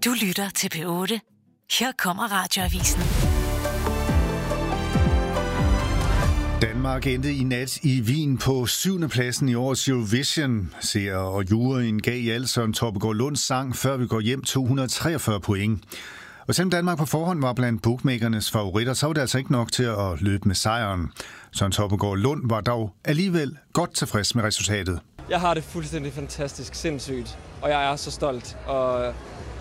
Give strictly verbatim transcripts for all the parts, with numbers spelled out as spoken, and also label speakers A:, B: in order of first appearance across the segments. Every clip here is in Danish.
A: Du lytter til P otte. Her kommer Radioavisen.
B: Danmark endte i nat i Wien på syvende pladsen i årets Eurovision. Seere og juryen gav i alt Søren Troppegaard Lunds sang Før vi går hjem to hundrede og treogfyrre point. Og selvom Danmark på forhånd var blandt bookmakernes favoritter, så var det altså ikke nok til at løbe med sejren. Søren Troppegaard Lund var dog alligevel godt tilfreds med resultatet.
C: Jeg har det fuldstændig fantastisk, sindssygt, og jeg er så stolt. Og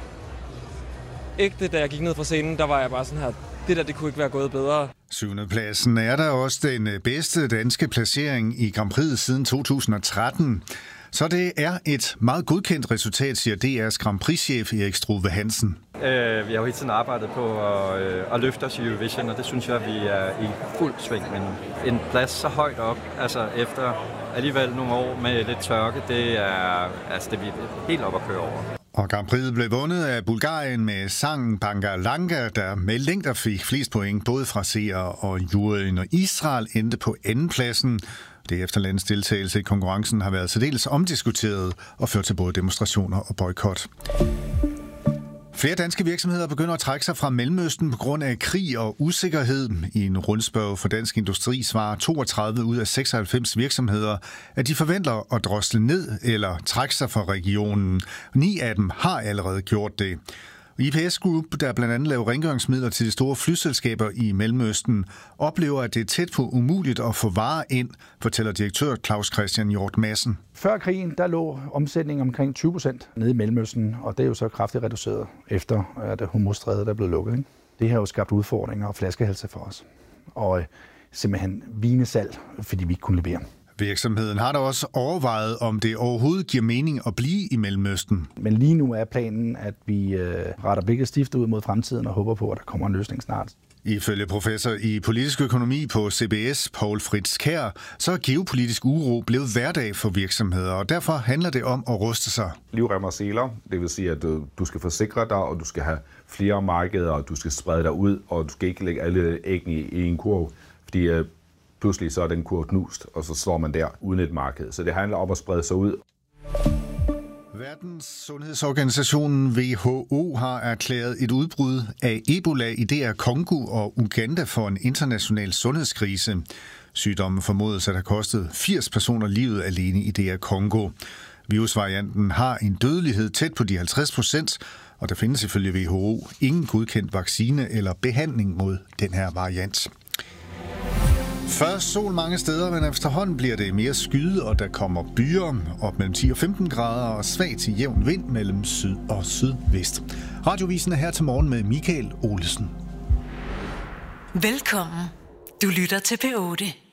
C: ægte, da jeg gik ned fra scenen, der var jeg bare sådan her, det der, det kunne ikke være gået bedre.
B: Syvende pladsen er der også den bedste danske placering i Grand Prix siden to tusind og tretten. Så det er et meget godkendt resultat, siger D R's Grand Prix-chef Erik Struve Hansen.
D: Øh, vi har jo hele tiden arbejdet på at, øh, at løfte os i Eurovision, og det synes jeg, vi er i fuld sving. Men en plads så højt op, altså efter alligevel nogle år med lidt tørke, det er, altså det er vi helt op at køre over.
B: Og Grand Prix blev vundet af Bulgarien med sangen Banga Langa, der med længder fik flest point, både fra seere og juryen. Og Israel endte på andenpladsen. Det efter landets deltagelse i konkurrencen har været særdeles omdiskuteret og ført til både demonstrationer og boykot. Flere danske virksomheder begynder at trække sig fra Mellemøsten på grund af krig og usikkerhed. I en rundspørge for Dansk Industri svarer toogtredive ud af seksoghalvfems virksomheder, at de forventer at drosle ned eller trække sig fra regionen. Ni af dem har allerede gjort det. I P S Group, der blandt andet laver rengøringsmidler til de store flyselskaber i Mellemøsten, oplever, at det er tæt på umuligt at få varer ind, fortæller direktør Claus Christian Hjort Madsen.
E: Før krigen, der lå omsætningen omkring tyve procent nede i Mellemøsten, og det er jo så kraftigt reduceret efter, at Hormuzstrædet der er blevet lukket. Ikke? Det har jo skabt udfordringer og flaskehalse for os, og simpelthen vinesalg, fordi vi ikke kunne levere.
B: Virksomheden har da også overvejet, om det overhovedet giver mening at blive i Mellemøsten.
E: Men lige nu er planen, at vi øh, retter blikket stift ud mod fremtiden og håber på, at der kommer en løsning snart.
B: Ifølge professor i politisk økonomi på C B S, Poul Fritz Kjær, så er geopolitisk uro blevet hverdag for virksomheder, og derfor handler det om at ruste sig.
F: Livrem og seler, det vil sige, at du, du skal forsikre dig, og du skal have flere markeder, og du skal sprede dig ud, og du skal ikke lægge alle æggene i en kurv, fordi øh, pludselig så er den kurv knust, og så står man der uden et marked. Så det handler om at sprede sig ud.
B: Verdens Sundhedsorganisationen W H O har erklæret et udbrud af Ebola i D R Congo og Uganda for en international sundhedskrise. Sygdommen formodes at have kostet firs personer livet alene i D R Congo. Virusvarianten har en dødelighed tæt på de halvtreds procent, og der findes ifølge W H O ingen godkendt vaccine eller behandling mod den her variant. Først sol mange steder, men efterhånden bliver det mere skyet, og der kommer byer op mellem ti og femten grader og svag til jævn vind mellem syd og sydvest. Radiovisen er her til morgen med Michael Olesen.
A: Velkommen. Du lytter til P otte.